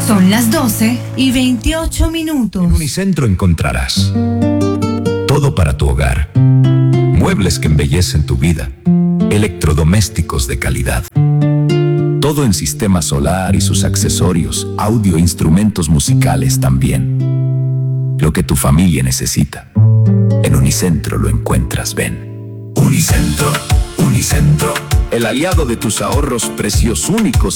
Son las 12:28. En Unicentro encontrarás todo para tu hogar. Muebles que embellecen tu vida. Electrodomésticos de calidad. Todo en sistema solar y sus accesorios, audio e instrumentos musicales también. Lo que tu familia necesita. En Unicentro lo encuentras, ven. Unicentro, Unicentro. El aliado de tus ahorros, precios únicos